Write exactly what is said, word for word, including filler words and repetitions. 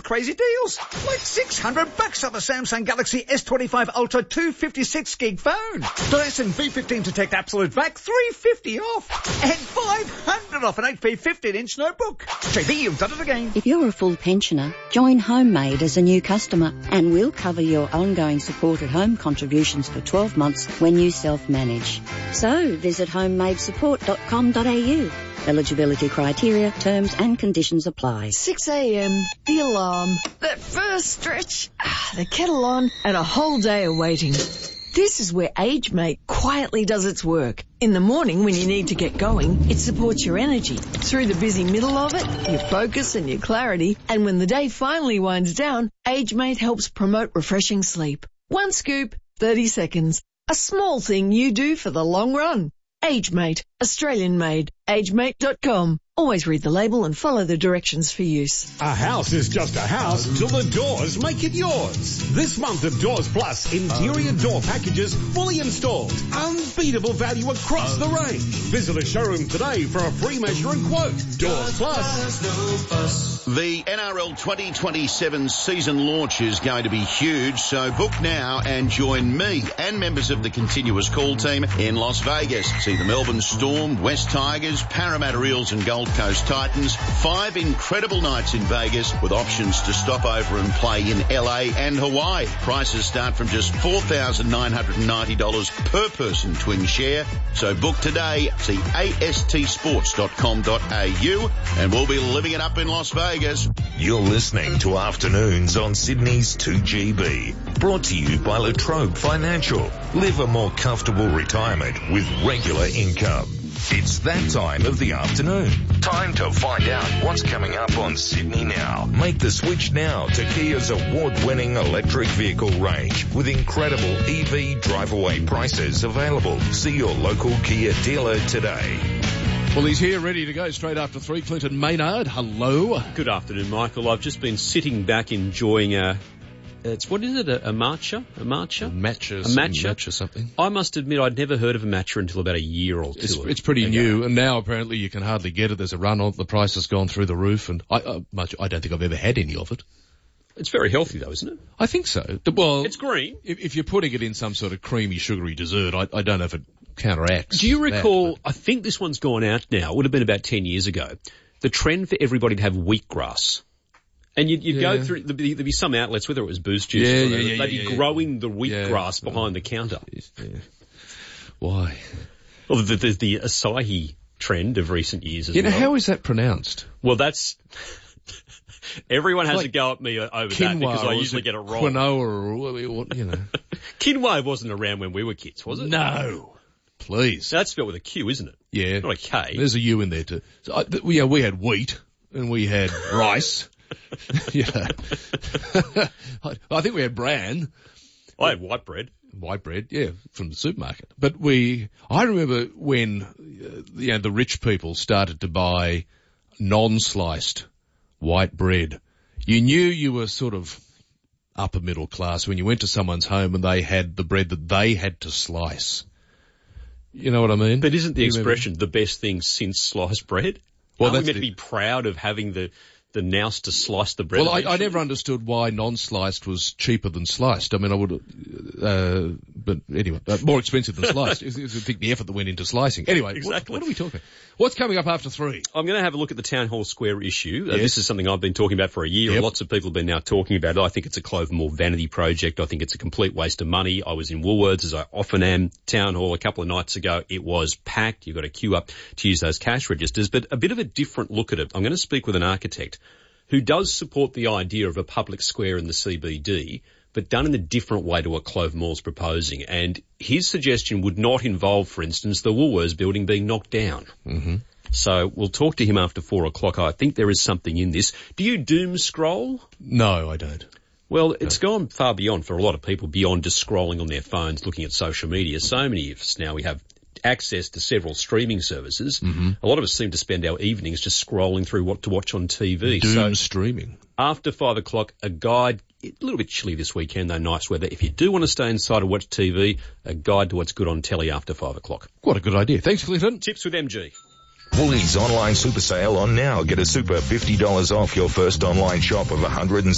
crazy deals. Like six hundred bucks off a Samsung Galaxy S twenty-five Ultra two hundred fifty-six gig phone. Dyson V fifteen Detect Absolute Vac three hundred fifty off. And five hundred off an H P fifteen inch notebook. J B, you've done it again. If you're a full pensioner, join Homemade as a new customer and we'll cover your ongoing support at home contributions for twelve months when you self-manage. So visit homemade support dot com dot a u. Eligibility criteria, terms and conditions apply. six a.m, the alarm, that first stretch, ah, the kettle on, and a whole day of waiting. This is where AgeMate quietly does its work. In the morning when you need to get going, it supports your energy. Through the busy middle of it, your focus and your clarity. And when the day finally winds down, AgeMate helps promote refreshing sleep. One scoop, thirty seconds. A small thing you do for the long run. AgeMate, Australian made. agemate dot com. Always read the label and follow the directions for use. A house is just a house till the doors make it yours. This month of Doors Plus, interior door packages fully installed. Unbeatable value across the range. Visit a showroom today for a free measure and quote. Doors Plus. The N R L twenty twenty-seven season launch is going to be huge, so book now and join me and members of the Continuous Call team in Las Vegas. See the Melbourne Storm, West Tigers, Parramatta Eels and Gold Coast Titans. Five incredible nights in Vegas with options to stop over and play in L A and Hawaii. Prices start from just four thousand nine hundred ninety dollars per person twin share. So book today. See A S T sports dot com dot a u and we'll be living it up in Las Vegas. You're listening to Afternoons on Sydney's two G B. Brought to you by Latrobe Financial. Live a more comfortable retirement with regular income. It's that time of the afternoon. Time to find out what's coming up on Sydney Now. Make the switch now to Kia's award-winning electric vehicle range with incredible E V drive-away prices available. See your local Kia dealer today. Well, he's here, ready to go straight after three. Clinton Maynard, hello. Good afternoon, Michael. I've just been sitting back enjoying a... It's, what is it, a, a matcha? A matcha? A matcha. A matcha. matcha something. I must admit I'd never heard of a matcha until about a year or two It's, ago. it's pretty new, and now apparently you can hardly get it. There's a run on it. The price has gone through the roof, and I, uh, much, I don't think I've ever had any of it. It's very healthy, though, isn't it? I think so. The- Well, It's green. If, if you're putting it in some sort of creamy, sugary dessert, I, I don't know if it counteracts. Do you recall, that, I think this one's gone out now, it would have been about ten years ago, the trend for everybody to have wheatgrass. And you'd, you'd Yeah. go through, there'd be, there'd be some outlets, whether it was Boost Juice, Yeah, or yeah, whatever, yeah, they'd yeah, be yeah. growing the Yeah. wheatgrass behind the counter. Yeah. Why? Well, the, the, the acai trend of recent years as You know, well. how is that pronounced? Well, that's... Everyone has Like to go at me over that Quinoa, because I or usually is get it wrong. Quinoa, or, or you know. Quinoa wasn't around when we were kids, was it? No. Please. That's spelled with a Q, isn't it? Yeah. Not a K. There's a U in there too. So, I, th- yeah, we had wheat and we had rice. Yeah. I, I think we had bran. I had white bread. White bread, yeah, from the supermarket. But we, I remember when, uh, you know, the rich people started to buy non-sliced white bread. You knew you were sort of upper middle class when you went to someone's home and they had the bread that they had to slice. You know what I mean? But isn't the You expression the best thing since sliced bread? Well, Aren't we that's meant to the- be proud of having the, the nous to slice the bread? Well, I, I eventually? never understood why non-sliced was cheaper than sliced. I mean, I would, uh, but anyway, uh, more expensive than sliced. I think the effort that went into slicing. Anyway, Exactly. what, what are we talking? What's coming up after three? I'm going to have a look at the Town Hall Square issue. Uh, Yes. this is something I've been talking about for a year. Yep. And lots of people have been now talking about it. I think it's a Clovermore vanity project. I think it's a complete waste of money. I was in Woolworths, as I often am. Town Hall a couple of nights ago. It was packed. You've got to queue up to use those cash registers. But a bit of a different look at it. I'm going to speak with an architect who does support the idea of a public square in the C B D, but done in a different way to what Clovermore's proposing. And his suggestion would not involve, for instance, the Woolworths building being knocked down. Mm-hmm. So we'll talk to him after four o'clock. I think there is something in this. Do you doom scroll? No, I don't. Well, it's gone far beyond, for a lot of people, beyond just scrolling on their phones, looking at social media. So many of us now, we have access to several streaming services. Mm-hmm. A lot of us seem to spend our evenings just scrolling through what to watch on T V. Doom so streaming. after five o'clock, a guide, a little bit chilly this weekend, though, nice weather. If you do want to stay inside and watch T V, a guide to what's good on telly after five o'clock. What a good idea. Thanks, Clinton. Tips with M G. Woolies online super sale on now. Get a super fifty dollars off your first online shop of one hundred